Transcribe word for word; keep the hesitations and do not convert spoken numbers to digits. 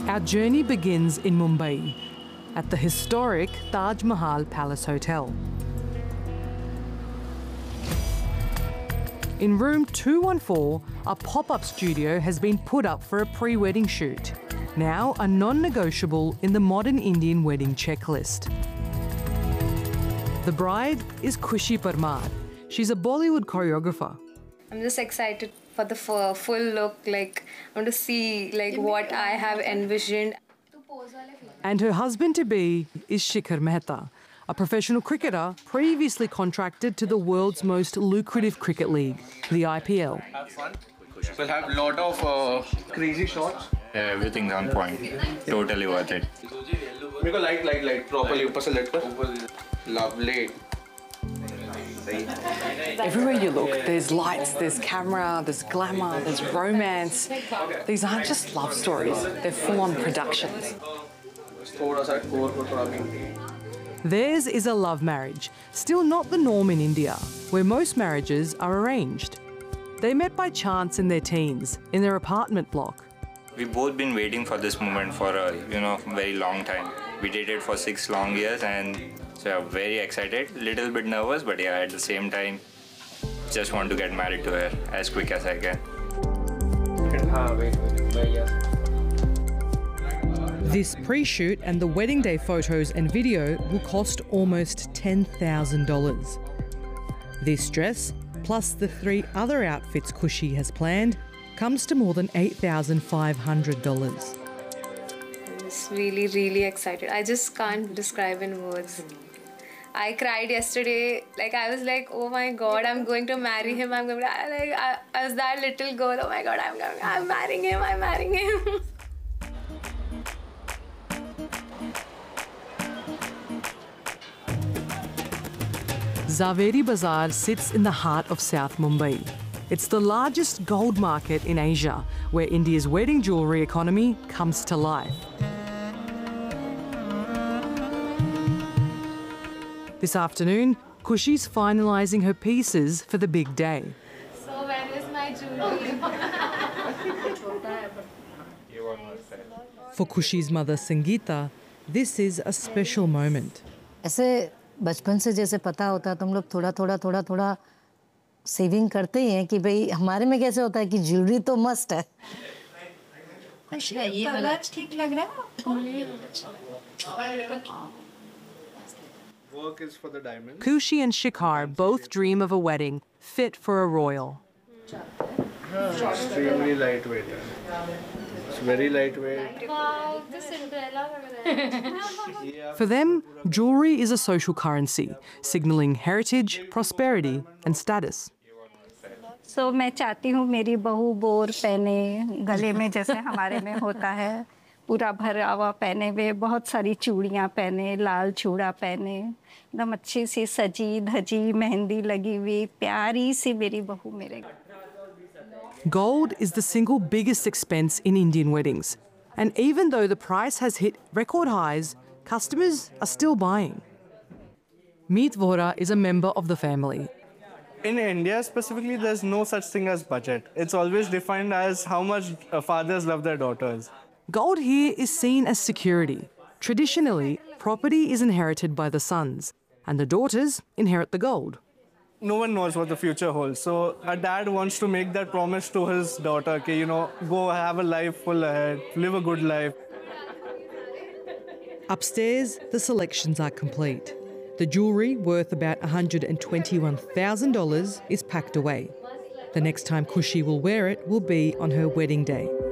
Our journey begins in Mumbai, at the historic Taj Mahal Palace Hotel. In room two one four, a pop-up studio has been put up for a pre-wedding shoot, now a non-negotiable in the modern Indian wedding checklist. The bride is Khushi Parmar. She's a Bollywood choreographer. I'm just excited for the full, full look, like I want to see like what I have envisioned. And her husband-to-be is Shikhar Mehta, a professional cricketer previously contracted to the world's most lucrative cricket league, the I P L. Have fun. We'll have a lot of uh, crazy shots. Yeah, everything's on point. Totally worth it. Make a light, light, light. Properly. Upar se let kar. Lovely. Everywhere you look, there's lights, there's camera, there's glamour, there's romance. These aren't just love stories, they're full-on productions. Theirs is a love marriage, still not the norm in India, where most marriages are arranged. They met by chance in their teens, in their apartment block. We've both been waiting for this moment for a you know very long time. We dated for six long years, and so I'm very excited, little bit nervous, but yeah, at the same time, just want to get married to her as quick as I can. This pre-shoot and the wedding day photos and video will cost almost ten thousand dollars. This dress, plus the three other outfits Khushi has planned, comes to more than eight thousand five hundred dollars. I'm just really, really excited. I just can't describe in words. I cried yesterday. Like I was like, oh my God, I'm going to marry him. I'm going to, like, I, I was that little girl. Oh my God, I'm going, I'm marrying him. I'm marrying him. Zaveri Bazaar sits in the heart of South Mumbai. It's the largest gold market in Asia, where India's wedding jewellery economy comes to life. This afternoon, Khushi's finalising her pieces for the big day. So when is my jewelry? For Khushi's mother, Sangeeta, this is a special moment. ऐसे बचपन से जैसे पता होता है तुम लोग थोड़ा थोड़ा थोड़ा थोड़ा सेविंग करते ही हैं कि भाई हमारे में कैसे होता है कि ज्वेलरी तो मस्ट है। ये वाला ठीक लग रहा है। Work is for the diamond. Khushi and Shikhar both dream of a wedding fit for a royal. Extremely lightweight. It's very lightweight. Wow, this Cinderella लग रहा है। For them, jewellery is a social currency, signalling heritage, prosperity and status. So मैं चाहती हूँ मेरी बहू bore पहने, गले में जैसे हमारे में होता है, पूरा भरा हुआ पहने हुए, बहुत सारी चूड़ियाँ पहने, लाल चूड़ा पहने, एकदम अच्छी सी सजी धजी मेहंदी लगी हुई, प्यारी सी मेरी बहू मेरे। Gold is the single biggest expense in Indian weddings. And even though the price has hit record highs, customers are still buying. Meet Vora is a member of the family. In India specifically, there's no such thing as budget. It's always defined as how much fathers love their daughters. Gold here is seen as security. Traditionally, property is inherited by the sons, and the daughters inherit the gold. No one knows what the future holds. So a dad wants to make that promise to his daughter, okay, you know, go have a life full ahead, live a good life. Upstairs, the selections are complete. The jewellery, worth about one hundred twenty-one thousand dollars, is packed away. The next time Khushi will wear it will be on her wedding day.